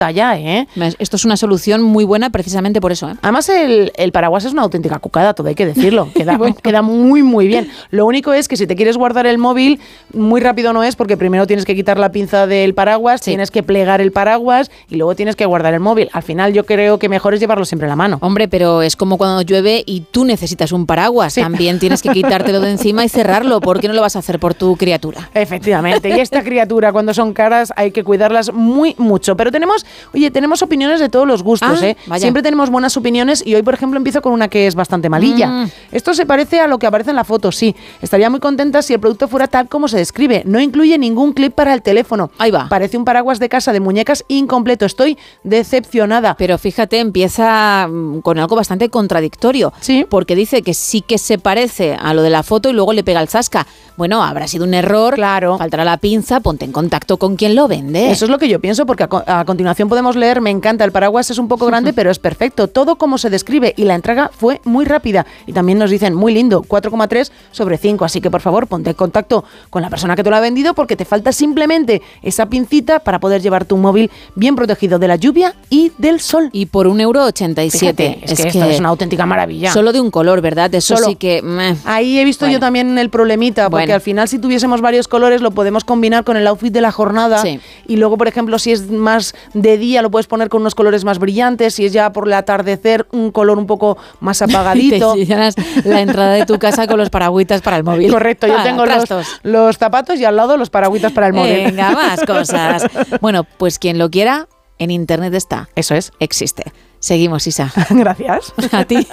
ya, ¿eh? Esto es una solución muy buena precisamente por eso, ¿eh? Además, el paraguas es una auténtica cucada, todo hay que decirlo. Queda muy, muy bien. Lo único es que si te quieres guardar el móvil, muy rápido no es, porque primero tienes que quitar la pinza del paraguas, tienes que plegar el paraguas y luego tienes que guardar el móvil. Al final yo creo que mejor es llevarlo siempre en la mano. Hombre, pero es como cuando llueve y tú necesitas un paraguas. Sí. También tienes que quitártelo de encima y cerrarlo. ¿Por qué no lo vas a hacer por tu criatura? Efectivamente. Y esta criatura, cuando son caras, hay que cuidarlas muy mucho. Pero tenemos opiniones de todos los gustos, ¿eh? Vaya. Siempre tenemos buenas opiniones y hoy, por ejemplo, empiezo con una que es bastante malilla. Esto se parece a lo que aparece en la foto, sí. Estaría muy contenta si el producto fuera tal como se describe. No incluye ningún clip para el teléfono. Ahí va. Parece un paraguas de casa de muñecas incompleto. Estoy decepcionada. Pero fíjate, empieza con algo bastante contradictorio. Sí. Porque dice que sí que se parece a lo de la foto y luego le pega el zasca. Bueno, habrá sido un error. Claro. Faltará la pinza, ponte en contacto con quien lo vende. Eso es lo que yo pienso, porque a continuación podemos leer: me encanta, el paraguas es un poco grande, pero es perfecto. Todo como se describe, y la entrega fue muy rápida. Y también nos dicen, muy lindo, 4,3/5. Así que, por favor, ponte en contacto con la persona que te lo ha vendido, porque te falta simplemente esa pincita para poder llevar tu móvil bien protegido de la lluvia y del sol. Y por 1,87 €. Fíjate, es que esto es una auténtica maravilla. Solo de un color, ¿verdad? Eso Solo. sí que... Ahí he visto yo también el problemita, porque al final, si tuviésemos varios colores, lo podemos combinar con el outfit de la jornada. Sí. Y luego, por ejemplo, si es más de día, lo puedes poner con unos colores más brillantes. Si es ya por el atardecer, un color un poco más apagadito. Te llenas la entrada de tu casa con los paragüitas para el móvil. Correcto, yo tengo los zapatos y al lado los paragüitas para el móvil. Venga, más cosas. Bueno, pues quien lo quiera, en internet está. Eso es. Existe. Seguimos, Isa. Gracias. A ti.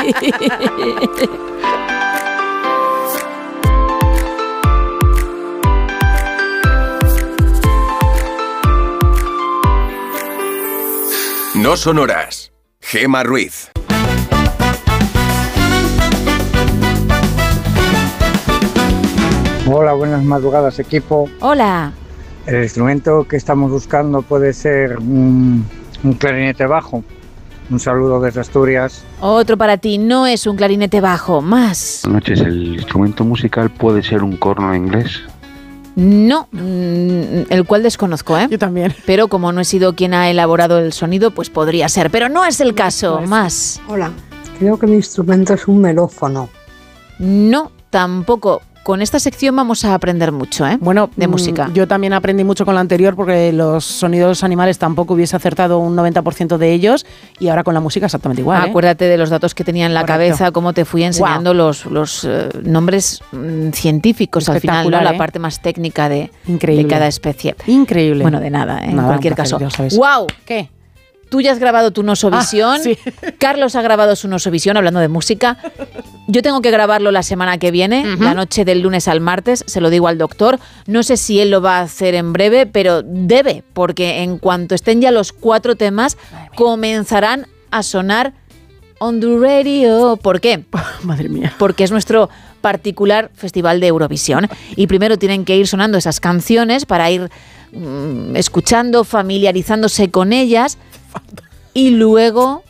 No son horas. Gemma Ruiz. Hola, buenas madrugadas, equipo. Hola. El instrumento que estamos buscando puede ser un clarinete bajo. Un saludo desde Asturias. Otro para ti, no es un clarinete bajo, más. Buenas noches, ¿el instrumento musical puede ser un corno inglés? No, el cual desconozco, ¿eh? Yo también. Pero como no he sido quien ha elaborado el sonido, pues podría ser. Pero no es el caso, más. Hola, creo que mi instrumento es un melófono. No, tampoco. Con esta sección vamos a aprender mucho, ¿eh? Bueno, de música. Yo también aprendí mucho con la anterior, porque los sonidos animales tampoco hubiese acertado un 90% de ellos, y ahora con la música exactamente igual. Acuérdate de los datos que tenía en la cabeza, cómo te fui enseñando los nombres científicos al final, ¿no? La parte más técnica de cada especie. Increíble. Bueno, de nada, en cualquier caso. ¡Wow! ¿Qué? Tú ya has grabado tu Nosovisión. Sí. Carlos ha grabado su Nosovisión, hablando de música. Yo tengo que grabarlo la semana que viene, la noche del lunes al martes, se lo digo al doctor. No sé si él lo va a hacer en breve, pero debe, porque en cuanto estén ya los 4 temas, comenzarán a sonar on the radio. ¿Por qué? Madre mía. Porque es nuestro particular festival de Eurovisión. Y primero tienen que ir sonando esas canciones para ir escuchando, familiarizándose con ellas. Y luego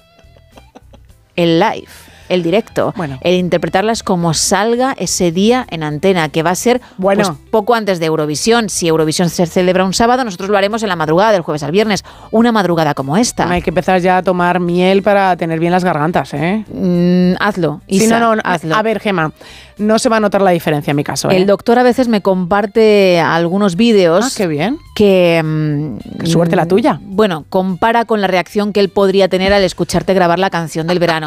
el live, el directo, el interpretarlas como salga ese día en antena, que va a ser pues, poco antes de Eurovisión. Si Eurovisión se celebra un sábado, nosotros lo haremos en la madrugada del jueves al viernes, una madrugada como esta. Hay que empezar ya a tomar miel para tener bien las gargantas, ¿eh? Hazlo, Isa, sí, no, hazlo. A ver, Gemma, no se va a notar la diferencia en mi caso, ¿eh? El doctor a veces me comparte algunos vídeos. Ah, qué bien. Que suerte la tuya. Bueno, compara con la reacción que él podría tener al escucharte grabar la canción del verano.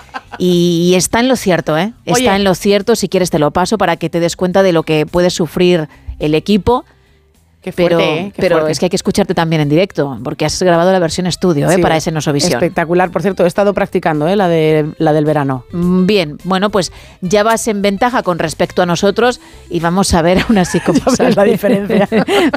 Y está en lo cierto, ¿eh? Está en lo cierto. Si quieres te lo paso para que te des cuenta de lo que puede sufrir el equipo. Qué fuerte, pero fuerte. Es que hay que escucharte también en directo, porque has grabado la versión estudio, sí, para ese Nosovisión. Espectacular, por cierto, he estado practicando, la del verano. Bien, bueno, pues ya vas en ventaja con respecto a nosotros y vamos a ver aún así cómo sale la diferencia.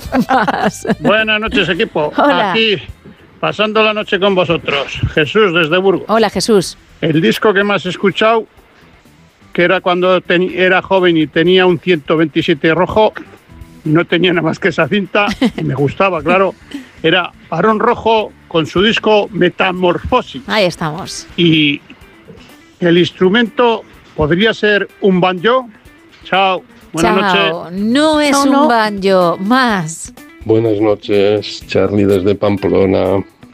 Buenas noches, equipo. Hola. Aquí, pasando la noche con vosotros. Jesús, desde Burgos. Hola, Jesús. El disco que más he escuchado, que era cuando era joven y tenía un 127 rojo, no tenía nada más que esa cinta, y me gustaba, claro, era Barón Rojo con su disco Metamorfosis. Ahí estamos. Y el instrumento podría ser un banjo. Chao, buenas noches. No es un banjo, más. Buenas noches, Charlie desde Pamplona.